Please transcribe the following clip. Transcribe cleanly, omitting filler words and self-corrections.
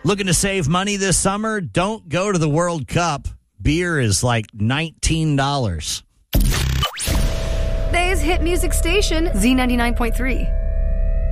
Looking to save money this summer? Don't go to the World Cup. Beer is like $19. Today's hit music station, Z99.3.